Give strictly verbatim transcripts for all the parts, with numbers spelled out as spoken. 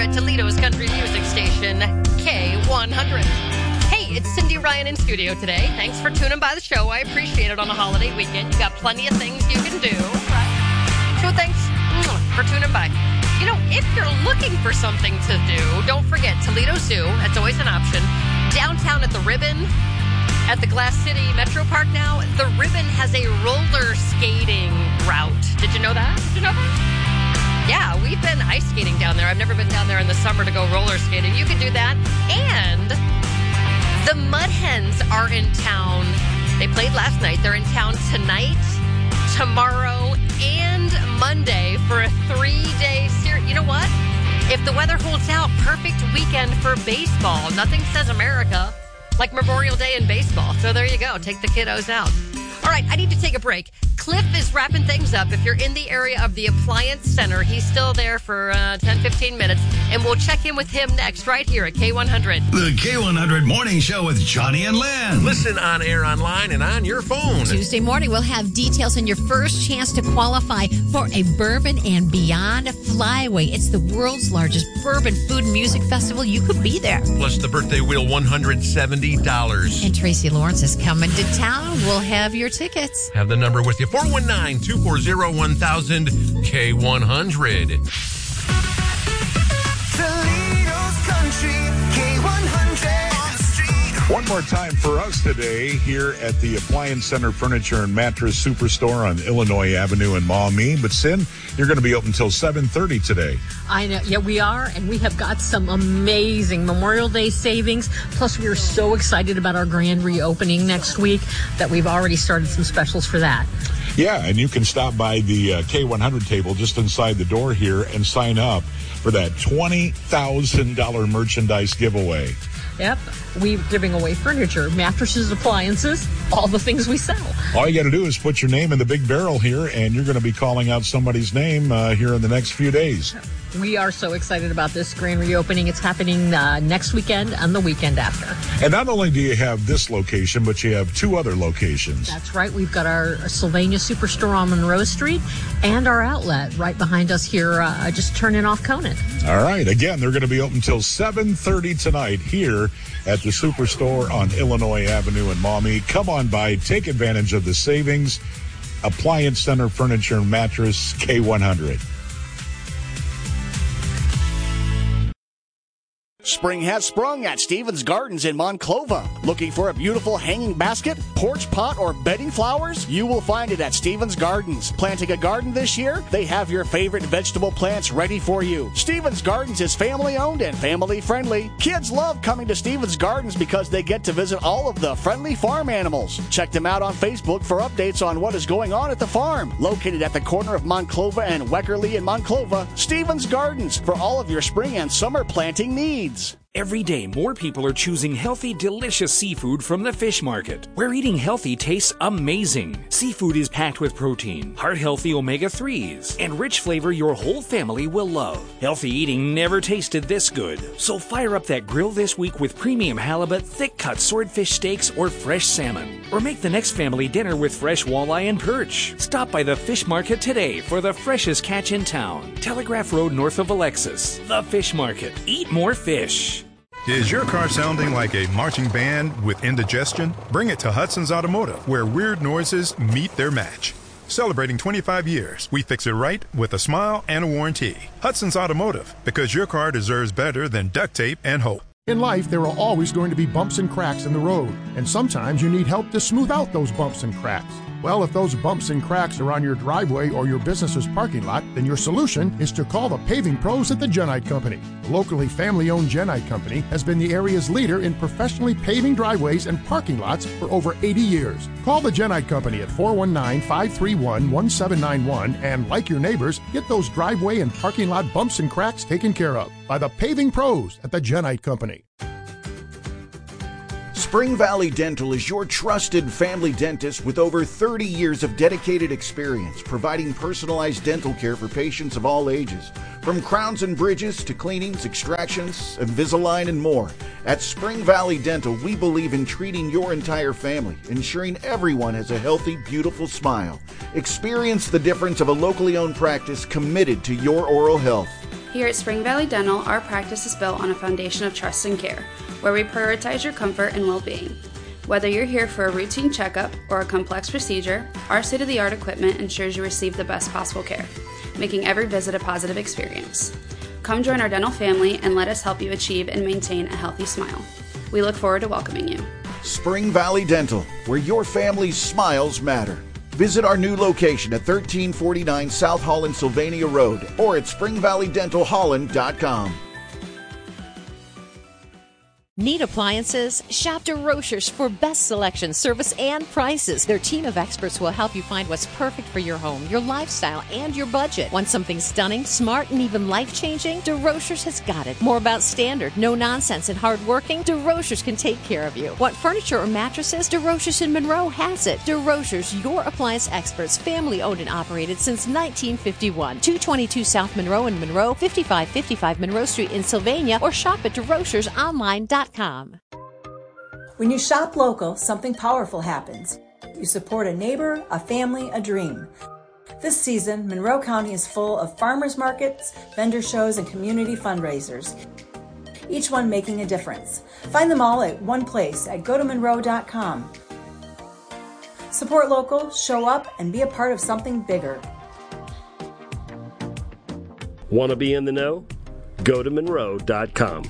hundred, Toledo's country music station, K one hundred. Hey, it's Cindy Ryan in studio today. Thanks for tuning by the show. I appreciate it on a holiday weekend. You got plenty of things you can do, right? So thanks for tuning by. You know, if you're looking for something to do, don't forget Toledo Zoo. That's always an option. Downtown at the Ribbon, at the Glass City Metro Park now, the Ribbon has a roller skating route. Did you know that? Did you know that? Yeah, we've been ice skating down there. I've never been down there in the summer to go roller skating. You can do that. And the Mud Hens are in town. They played last night. They're in town tonight, tomorrow, and Monday for a three-day series. You know what? If the weather holds out, perfect weekend for baseball. Nothing says America like Memorial Day in baseball. So there you go. Take the kiddos out. All right, I need to take a break. Cliff is wrapping things up. If you're in the area of the Appliance Center, he's still there for uh, ten, fifteen minutes, and we'll check in with him next right here at K one hundred. The K one hundred Morning Show with Johnny and Lynn. Listen on air, online, and on your phone. Tuesday morning, we'll have details on your first chance to qualify for a Bourbon and Beyond Flyaway. It's the world's largest bourbon food and music festival. You could be there. Plus the birthday wheel, one hundred seventy dollars. And Tracy Lawrence is coming to town. We'll have your tickets. Have the number with you, four one nine, two four zero, one thousand, K one hundred. Toledo's Country, K one hundred. One more time for us today here at the Appliance Center Furniture and Mattress Superstore on Illinois Avenue in Maumee. But, Sin, you're going to be open until seven thirty today. I know. Yeah, we are. And we have got some amazing Memorial Day savings. Plus, we are so excited about our grand reopening next week that we've already started some specials for that. Yeah, and you can stop by the uh, K one hundred table just inside the door here and sign up for that twenty thousand dollars merchandise giveaway. Yep. We're giving away furniture, mattresses, appliances, all the things we sell. All you got to do is put your name in the big barrel here, and you're going to be calling out somebody's name uh, here in the next few days. We are so excited about this grand reopening. It's happening uh, next weekend and the weekend after. And not only do you have this location, but you have two other locations. That's right. We've got our Sylvania Superstore on Monroe Street and our outlet right behind us here, uh, just turning off Conant. All right. Again, they're going to be open until seven thirty tonight here at the Superstore on Illinois Avenue in Maumee. Come on by. Take advantage of the savings. Appliance Center Furniture and Mattress, K one hundred. Spring has sprung at Stevens Gardens in Monclova. Looking for a beautiful hanging basket, porch pot, or bedding flowers? You will find it at Stevens Gardens. Planting a garden this year? They have your favorite vegetable plants ready for you. Stevens Gardens is family-owned and family-friendly. Kids love coming to Stevens Gardens because they get to visit all of the friendly farm animals. Check them out on Facebook for updates on what is going on at the farm. Located at the corner of Monclova and Weckerly in Monclova, Stevens Gardens for all of your spring and summer planting needs. Every day, more people are choosing healthy, delicious seafood from the fish market, where eating healthy tastes amazing. Seafood is packed with protein, heart-healthy omega threes, and rich flavor your whole family will love. Healthy eating never tasted this good. So fire up that grill this week with premium halibut, thick-cut swordfish steaks, or fresh salmon. Or make the next family dinner with fresh walleye and perch. Stop by the fish market today for the freshest catch in town. Telegraph Road north of Alexis. The Fish Market. Eat more fish. Is your car sounding like a marching band with indigestion? Bring it to Hudson's Automotive, where weird noises meet their match. Celebrating twenty-five years, we fix it right with a smile and a warranty. Hudson's Automotive, because your car deserves better than duct tape and hope. In life, there are always going to be bumps and cracks in the road, and sometimes you need help to smooth out those bumps and cracks. Well, if those bumps and cracks are on your driveway or your business's parking lot, then your solution is to call the paving pros at the Genite Company. The locally family-owned Genite Company has been the area's leader in professionally paving driveways and parking lots for over eighty years. Call the Genite Company at four one nine, five three one, one seven nine one and, like your neighbors, get those driveway and parking lot bumps and cracks taken care of by the paving pros at the Genite Company. Spring Valley Dental is your trusted family dentist with over thirty years of dedicated experience providing personalized dental care for patients of all ages. From crowns and bridges to cleanings, extractions, Invisalign, and more. At Spring Valley Dental, we believe in treating your entire family, ensuring everyone has a healthy, beautiful smile. Experience the difference of a locally owned practice committed to your oral health. Here at Spring Valley Dental, our practice is built on a foundation of trust and care, where we prioritize your comfort and well-being. Whether you're here for a routine checkup or a complex procedure, our state-of-the-art equipment ensures you receive the best possible care, making every visit a positive experience. Come join our dental family and let us help you achieve and maintain a healthy smile. We look forward to welcoming you. Spring Valley Dental, where your family's smiles matter. Visit our new location at thirteen forty-nine South Holland Sylvania Road or at spring valley dental holland dot com. Need appliances? Shop DeRochers for best selection, service, and prices. Their team of experts will help you find what's perfect for your home, your lifestyle, and your budget. Want something stunning, smart, and even life-changing? DeRochers has got it. More about standard, no nonsense, and hardworking? DeRochers can take care of you. Want furniture or mattresses? DeRochers in Monroe has it. DeRochers, your appliance experts, family owned and operated since nineteen fifty-one. two twenty-two South Monroe in Monroe, fifty-five fifty-five Monroe Street in Sylvania, or shop at DeRochers online dot com. When you shop local, something powerful happens. You support a neighbor, a family, a dream. This season, Monroe County is full of farmers markets, vendor shows, and community fundraisers, each one making a difference. Find them all at one place at go to monroe dot com. Support local, show up, and be a part of something bigger. Want to be in the know? go to monroe dot com.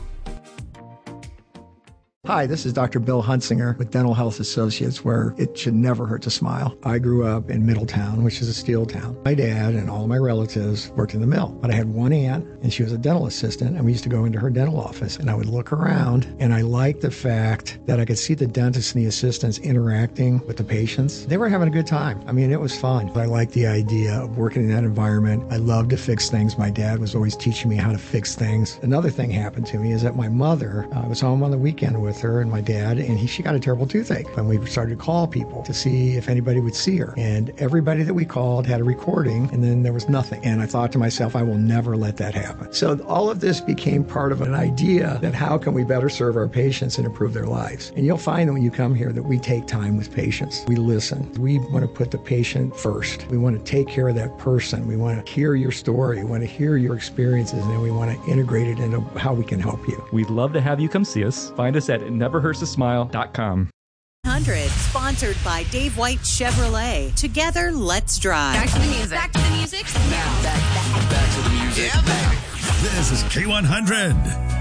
Hi, this is Doctor Bill Hunsinger with Dental Health Associates, where it should never hurt to smile. I grew up in Middletown, which is a steel town. My dad and all my relatives worked in the mill, but I had one aunt, and she was a dental assistant, and we used to go into her dental office, and I would look around, and I liked the fact that I could see the dentists and the assistants interacting with the patients. They were having a good time. I mean, it was fun. I liked the idea of working in that environment. I loved to fix things. My dad was always teaching me how to fix things. Another thing happened to me is that my mother, uh, I was home on the weekend with her and my dad, and he, she got a terrible toothache. And we started to call people to see if anybody would see her. And everybody that we called had a recording, and then there was nothing. And I thought to myself, I will never let that happen. So all of this became part of an idea that how can we better serve our patients and improve their lives? And you'll find that when you come here that we take time with patients. We listen. We want to put the patient first. We want to take care of that person. We want to hear your story. We want to hear your experiences, and then we want to integrate it into how we can help you. We'd love to have you come see us. Find us at never hurts to smile dot com. one hundred, sponsored by Dave White Chevrolet. Together, let's drive. Back to the music. Back to the music. Back, back, back to the music. Yeah, baby. This is K one hundred.